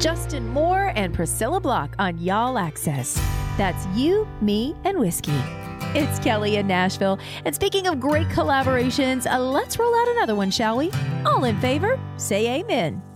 Justin Moore and Priscilla Block on Y'all Access. That's You, Me, and Whiskey. It's Kelly in Nashville. And speaking of great collaborations, let's roll out another one, shall we? All in favor, say amen.